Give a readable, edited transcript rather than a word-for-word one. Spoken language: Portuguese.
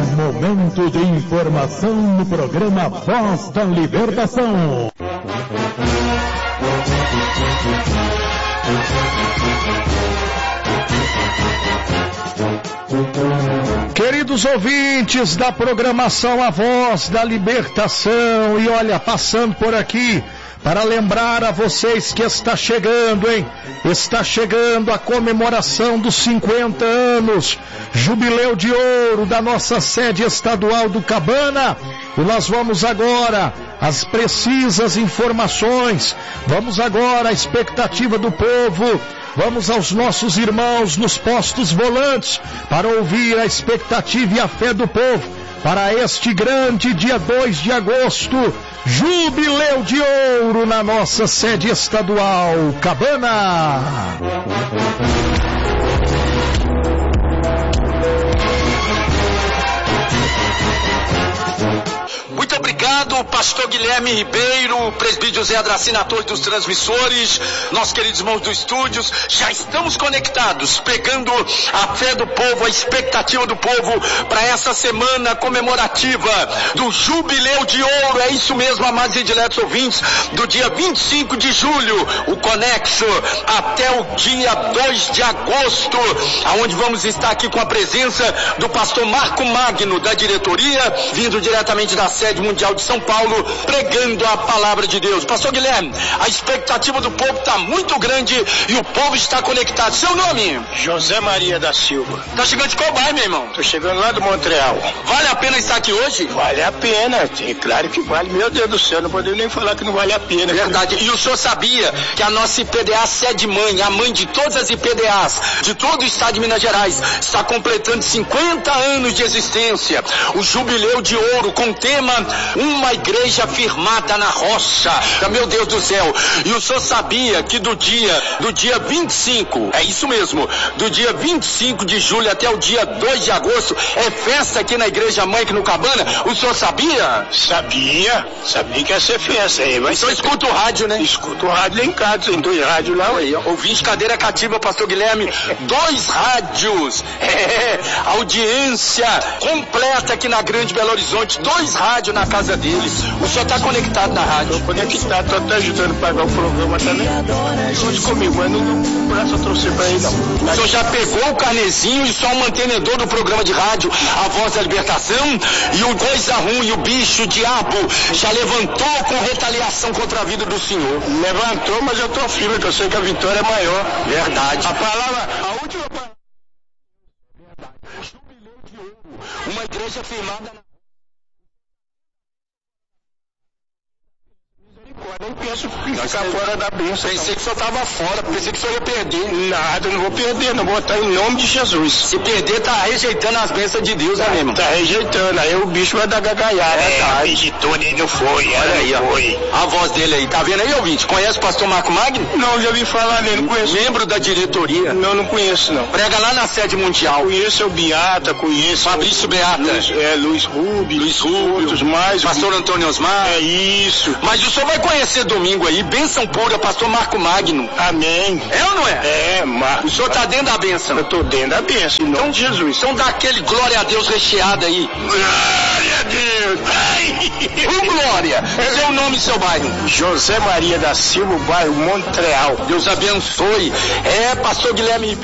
momento de informação no programa Voz da Libertação. Queridos ouvintes da programação A Voz da Libertação, e olha, passando por aqui para lembrar a vocês que está chegando, está chegando a comemoração dos 50 anos, jubileu de ouro da nossa sede estadual do Cabana, e nós vamos agora às precisas informações, vamos agora à expectativa do povo, vamos aos nossos irmãos nos postos volantes para ouvir a expectativa e a fé do povo para este grande dia 2 de agosto, jubileu de ouro na nossa sede estadual Cabana. Muito obrigado, pastor Guilherme Ribeiro, presbítero José Adracina, ator dos transmissores, nossos queridos irmãos do estúdios. Já estamos conectados, pregando a fé do povo, a expectativa do povo para essa semana comemorativa do Jubileu de Ouro. É isso mesmo, amados e diletos ouvintes, do dia 25 de julho, o conexo até o dia 2 de agosto, aonde vamos estar aqui com a presença do pastor Marco Magno, da diretoria, vindo diretamente da sede mundial de São Paulo, pregando a palavra de Deus. Pastor Guilherme, a expectativa do povo está muito grande e o povo está conectado. Seu nome? José Maria da Silva. Tá chegando de qual bairro, meu irmão? Tô chegando lá do Montreal. Vale a pena estar aqui hoje? Vale a pena, claro que vale. Meu Deus do céu, não podemos nem falar que não vale a pena. Verdade. E o senhor sabia que a nossa IPDA sede mãe, a mãe de todas as IPDAs, de todo o estado de Minas Gerais, está completando 50 anos de existência. O Jubileu de Ouro, com o tema Uma Igreja Firmada na Rocha. Meu Deus do céu. E o senhor sabia que do dia 25, é isso mesmo, do dia 25 de julho até o dia 2 de agosto, é festa aqui na Igreja Mãe, aqui no Cabana? O senhor sabia? Sabia que ia ser festa aí. O senhor escuta o rádio, né? Escuta o rádio lá em casa, tem 2 rádios lá. Aí, ouvinte cadeira cativa, pastor Guilherme, 2 rádios, audiência completa aqui na Grande Belo Horizonte, 2 rádios na casa deles. O senhor está conectado na rádio? Estou conectado, estou até ajudando a pagar o programa também. Hoje comigo, mas não dou um braço a torcer para ele, não. O senhor já pegou o carnezinho e só o mantenedor do programa de rádio A Voz da Libertação, e o coisa ruim, o bicho, o diabo, já levantou com retaliação contra a vida do senhor. Levantou, mas eu estou firme, que eu sei que a vitória é maior. Verdade. A última palavra. Jubileu de Ouro, uma igreja firmada na... Eu nem penso em ficar fora da bênção. Pensei que o senhor estava fora, pensei que o senhor ia perder. Nada, eu não vou perder, não vou estar em nome de Jesus. Se perder, tá rejeitando as bênçãos de Deus, né, mesmo? Tá rejeitando, aí o bicho vai dar gagaiada. Acreditou, ele não foi. Olha aí, ó. Foi. A voz dele aí, tá vendo aí, ouvinte? Conhece o pastor Marco Magno? Não, já ouvi falar nele, não conheço. Membro da diretoria? Não conheço, não. Prega lá na sede mundial. Conheço o Beata, conheço. Fabrício Beata. Luiz Rubio. Outros mais. Pastor Antônio Osmar. É isso. Mas o senhor vai conhecer domingo aí, bênção pura, pastor Marco Magno. Amém. É ou não é? É, Marco. O senhor tá dentro da bênção? Eu tô dentro da bênção, em nome de Jesus. Então dá aquele glória a Deus recheado aí. Glória a Deus. Glória. Seu nome e seu bairro? José Maria da Silva, bairro Montreal. Deus abençoe. É, pastor Guilherme